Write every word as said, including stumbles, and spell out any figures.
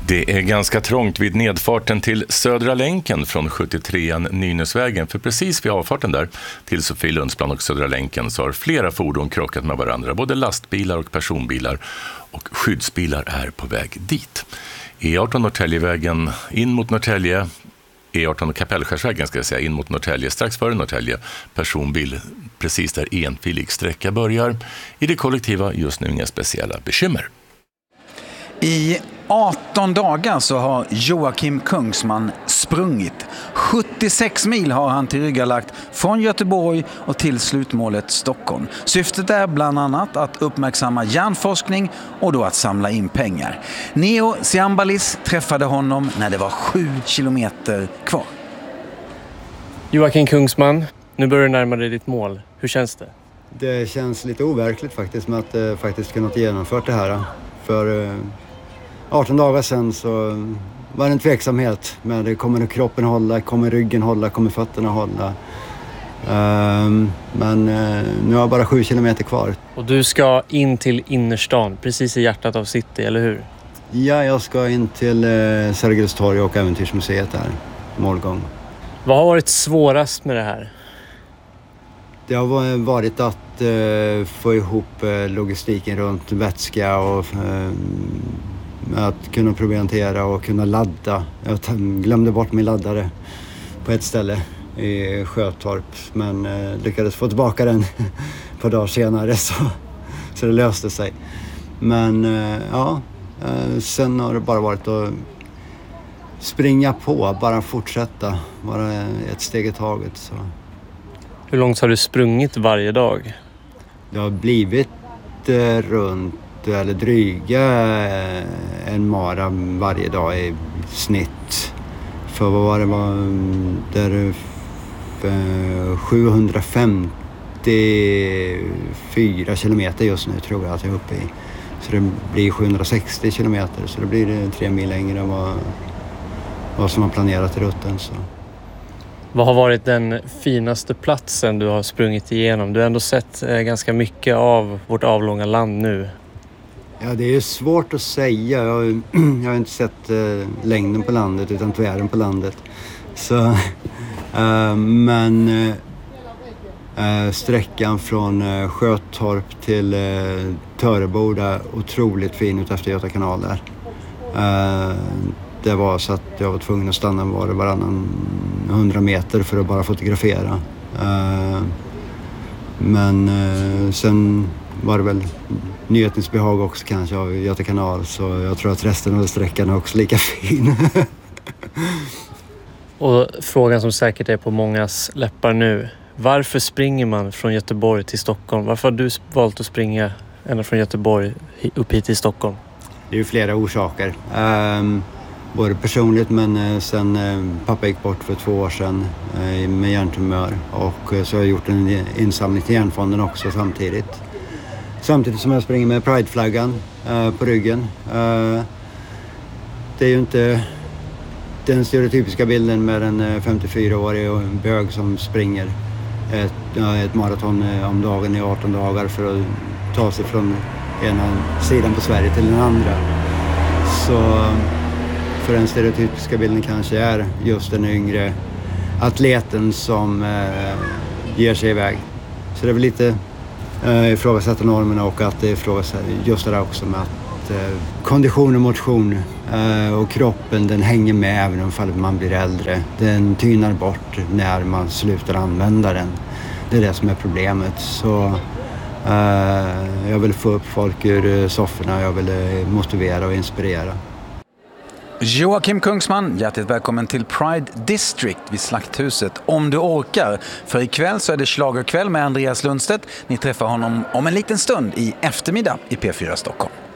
Det är ganska trångt vid nedfarten till Södra länken från sjuttiotrean Nynäsvägen. För precis vid avfarten där till Sofielundsplan och Södra länken så har flera fordon krockat med varandra. Både lastbilar och personbilar, och skyddsbilar är på väg dit. E arton Norrtäljevägen in mot Norrtälje, E arton och Kapellskärsvägen ska jag säga, in mot Norrtälje, strax före Norrtälje. Personbil precis där enfilig sträcka börjar. I det kollektiva just nu inga speciella bekymmer. I arton dagar så har Joakim Kungsman sprungit. sjuttiosex mil har han tillryggalagt från Göteborg och till slutmålet Stockholm. Syftet är bland annat att uppmärksamma hjärnforskning och då att samla in pengar. Neo Siambalis träffade honom när det var sju kilometer kvar. Joakim Kungsman, nu börjar du närma dig ditt mål. Hur känns det? Det känns lite overkligt faktiskt med att eh, faktiskt kunnat genomföra det här. För eh, arton dagar sedan så var det en tveksamhet. Men det kommer kroppen hålla, kommer ryggen hålla, kommer fötterna hålla. Um, men uh, nu har jag bara sju kilometer kvar. Och du ska in till innerstan, precis i hjärtat av city, eller hur? Ja, jag ska in till uh, Sergels torg och Äventyrsmuseet där, målgång. Vad har varit svårast med det här? Det har varit att uh, få ihop uh, logistiken runt vätska och uh, att kunna proviantera och kunna ladda. Jag glömde bort min laddare på ett ställe i Sjötorp, men uh, lyckades få tillbaka den på dagar senare, så, så det löste sig. Men uh, ja, uh, sen har det bara varit att springa på, bara fortsätta, bara ett steg i taget. Så. Hur långt har du sprungit varje dag? Det har blivit eh, runt, eller dryga eh, en mara varje dag i snitt. För vad var det? Var, där, eh, sjuhundrafemtiofyra kilometer just nu tror jag att jag är uppe i. Så det blir sjuhundrasextio kilometer, så det blir tre mil längre än vad, vad som har planerat i rutten. Så. Vad har varit den finaste platsen du har sprungit igenom? Du har ändå sett eh, ganska mycket av vårt avlånga land nu. Ja, det är svårt att säga. Jag, har, jag har inte sett eh, längden på landet utan tvären på landet. Så, eh, men eh, sträckan från eh, Sjötorp till eh, Töreboda är otroligt fin ut efter Göta kanal där. Eh, Det var så att jag var tvungen att stanna var det varannan hundra meter för att bara fotografera. Uh, men uh, sen var det väl nyhetens behag också kanske av Göta kanal, så jag tror att resten av sträckan är också lika fin. Och frågan som säkert är på mångas läppar nu. Varför springer man från Göteborg till Stockholm? Varför har du valt att springa ända från Göteborg upp hit till Stockholm? Det är ju flera orsaker. Um, Både personligt, men sen eh, pappa gick bort för två år sedan eh, med hjärntumör, och eh, så har jag gjort en insamling till Hjärnfonden också samtidigt. Samtidigt som jag springer med Pride-flaggan eh, på ryggen. Eh, det är ju inte den stereotypiska bilden med en femtiofyraårig bög som springer ett, ja, ett maraton om dagen i arton dagar för att ta sig från ena sidan på Sverige till den andra. Så för den stereotypiska bilden kanske är just den yngre atleten som eh, ger sig iväg. Så det är väl lite eh, ifrågasätta normerna, och att det ifrågasätter just det där också med att eh, kondition och motion eh, och kroppen, den hänger med även om man blir äldre. Den tynar bort när man slutar använda den. Det är det som är problemet. Så eh, jag vill få upp folk ur sofforna, jag vill motivera och inspirera. Joakim Kungsman, hjärtligt välkommen till Pride District vid Slakthuset, om du orkar. För ikväll så är det schlagerkväll med Andreas Lundstedt. Ni träffar honom om en liten stund i eftermiddag i P fyra Stockholm.